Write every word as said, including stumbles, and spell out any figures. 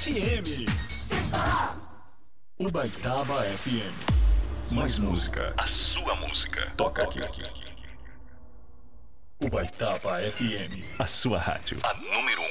F M. Ubaitaba F M. Mais música, a sua música. Toca aqui. Ubaitaba F M. A sua rádio. A número um.